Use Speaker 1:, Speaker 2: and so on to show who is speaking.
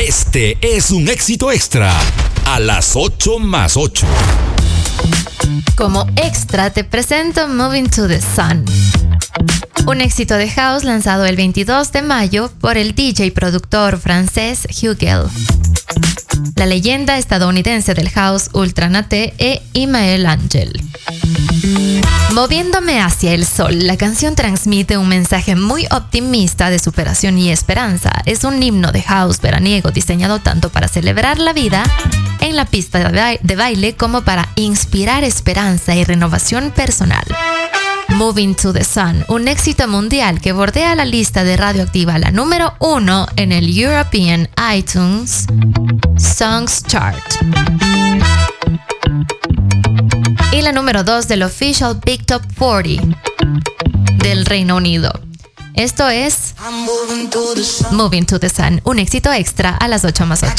Speaker 1: Este es un éxito extra a las 8 más 8.
Speaker 2: Como extra te presento Moving to the Sun, un éxito de house lanzado el 22 de mayo por el DJ y productor francés Huguel, la leyenda estadounidense del house Ultra Naté e Imael Angel. Moviéndome hacia el sol, la canción transmite un mensaje muy optimista de superación y esperanza. Es un himno de house veraniego diseñado tanto para celebrar la vida en la pista de baile como para inspirar esperanza y renovación personal. Moving to the Sun, un éxito mundial que bordea la lista de Radioactiva, la número 1 en el European iTunes Songs Chart y la número 2 del Official Big Top 40 del Reino Unido. Esto es Moving to the Sun, un éxito extra a las 8 más 8.